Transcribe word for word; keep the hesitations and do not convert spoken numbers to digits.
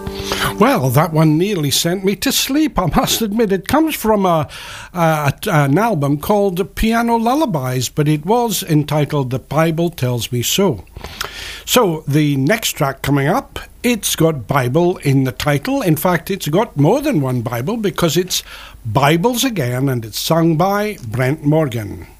Well, that one nearly sent me to sleep, I must admit. It comes from a, a, an album called Piano Lullabies, but it was entitled The Bible Tells Me So. So, the next track coming up, it's got Bible in the title. In fact, it's got more than one Bible because it's Bibles Again, and it's sung by Brent Morgan.